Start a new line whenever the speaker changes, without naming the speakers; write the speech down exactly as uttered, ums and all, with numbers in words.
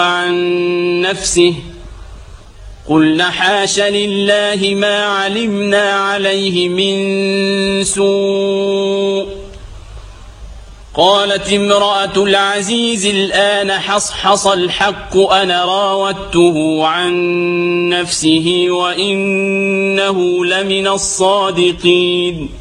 عن نفسه قلنا حاش لله ما علمنا عليه من سوء. قالت امرأة العزيز الآن حصحص الحق أنا راودته عن نفسه وإنه لمن الصادقين.